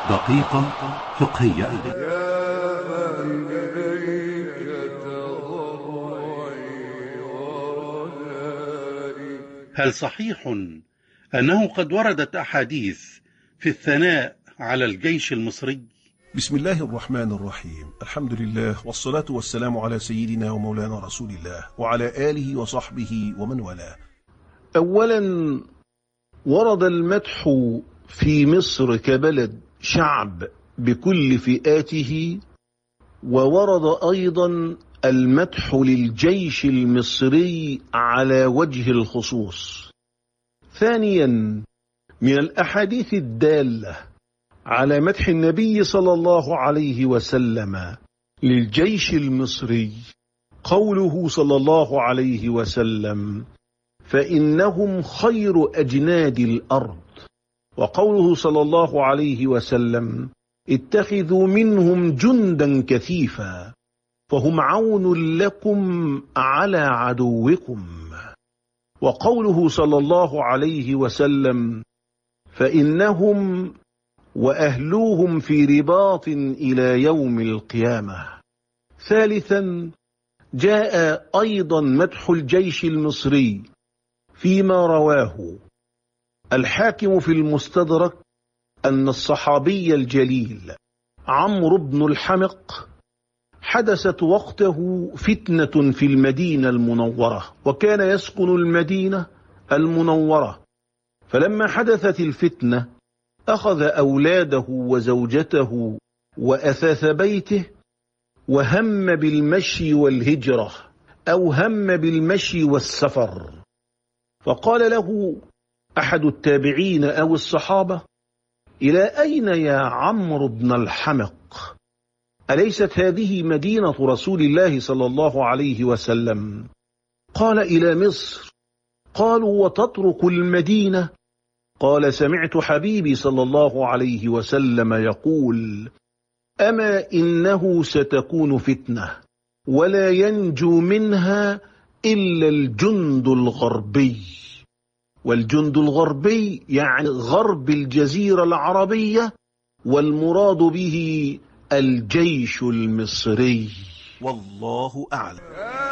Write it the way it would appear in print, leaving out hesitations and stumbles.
دقيقة فقهية. هل صحيح أنه قد وردت أحاديث في الثناء على الجيش المصري؟ بسم الله الرحمن الرحيم. الحمد لله والصلاة والسلام على سيدنا ومولانا رسول الله وعلى آله وصحبه ومن والاه. أولا، ورد المدح في مصر كبلد شعب بكل فئاته، وورد أيضا المدح للجيش المصري على وجه الخصوص. ثانيا، من الأحاديث الدالة على مدح النبي صلى الله عليه وسلم للجيش المصري قوله صلى الله عليه وسلم: فإنهم خير أجناد الأرض، وقوله صلى الله عليه وسلم: اتخذوا منهم جندا كثيفا فهم عون لكم على عدوكم، وقوله صلى الله عليه وسلم: فإنهم وأهلوهم في رباط إلى يوم القيامة. ثالثا، جاء أيضا مدح الجيش المصري فيما رواه الحاكم في المستدرك أن الصحابي الجليل عمرو بن الحمق حدثت وقته فتنة في المدينة المنورة، وكان يسكن المدينة المنورة. فلما حدثت الفتنة أخذ أولاده وزوجته وأثاث بيته وهم بالمشي والهجرة، أو هم بالمشي والسفر. فقال له أحد التابعين أو الصحابة: إلى أين يا عمرو بن الحمق؟ أليست هذه مدينة رسول الله صلى الله عليه وسلم؟ قال: إلى مصر. قالوا: وتترك المدينة؟ قال: سمعت حبيبي صلى الله عليه وسلم يقول: أما إنه ستكون فتنة ولا ينجو منها إلا الجند الغربي. والجند الغربي يعني غرب الجزيرة العربية، والمراد به الجيش المصري. والله أعلم.